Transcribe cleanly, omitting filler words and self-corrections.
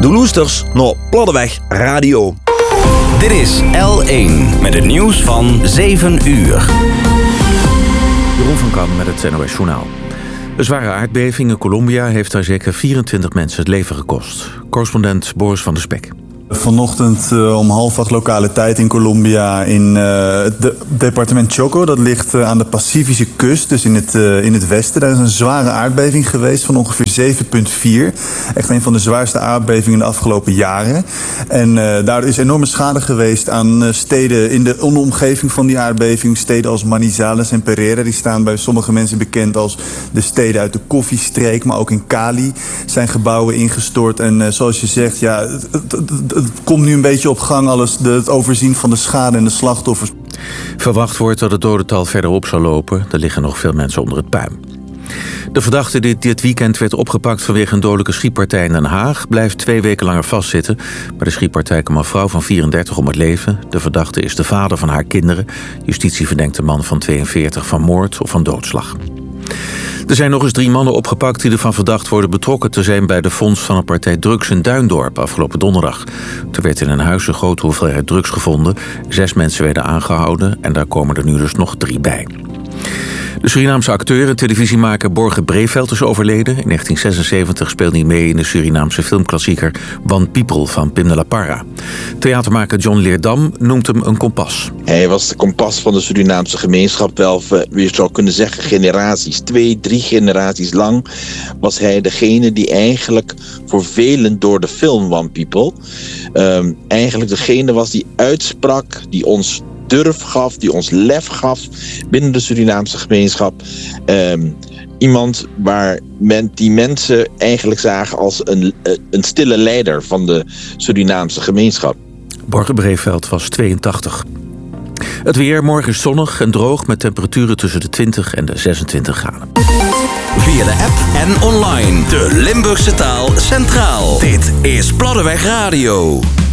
De Loesters naar Platteweg Radio. Dit is L1 met het nieuws van 7 uur. Jeroen van Kan met het NOS Journaal. Een zware aardbeving in Colombia heeft daar zeker 24 mensen het leven gekost. Correspondent Boris van der Spek. Vanochtend om 7:30 lokale tijd in Colombia in het departement Choco. Dat ligt aan de Pacifische kust, dus in het westen. Daar is een zware aardbeving geweest van ongeveer 7,4. Echt een van de zwaarste aardbevingen in de afgelopen jaren. En daardoor is enorme schade geweest aan steden in de omgeving van die aardbeving. Steden als Manizales en Pereira, die staan bij sommige mensen bekend als de steden uit de koffiestreek. Maar ook in Cali zijn gebouwen ingestort. En zoals je zegt, ja, het komt nu een beetje op gang, het overzien van de schade en de slachtoffers. Verwacht wordt dat het dodental verder op zal lopen. Er liggen nog veel mensen onder het puin. De verdachte die dit weekend werd opgepakt vanwege een dodelijke schietpartij in Den Haag blijft 2 weken langer vastzitten. Bij de schietpartij kwam een vrouw van 34 om het leven. De verdachte is de vader van haar kinderen. Justitie verdenkt de man van 42 van moord of van doodslag. Er zijn nog eens 3 mannen opgepakt die ervan verdacht worden betrokken te zijn bij de vondst van een partij drugs in Duindorp afgelopen donderdag. Er werd in een huis een grote hoeveelheid drugs gevonden. 6 mensen werden aangehouden en daar komen er nu dus nog 3 bij. De Surinaamse acteur en televisiemaker Borge Breveld is overleden. In 1976 speelde hij mee in de Surinaamse filmklassieker One People van Pim de la Parra. Theatermaker John Leerdam noemt hem een kompas. Hij was de kompas van de Surinaamse gemeenschap wel, je zou kunnen zeggen, generaties. 2, 3 generaties lang was hij degene die eigenlijk voor velen door de film One People eigenlijk degene was die uitsprak, die ons durf gaf, die ons lef gaf binnen de Surinaamse gemeenschap. Iemand waar die mensen eigenlijk zagen als een stille leider van de Surinaamse gemeenschap. Borge Breveld was 82. Het weer, morgen is zonnig en droog met temperaturen tussen de 20 en de 26 graden. Via de app en online. De Limburgse taal centraal. Dit is Platteweg Radio.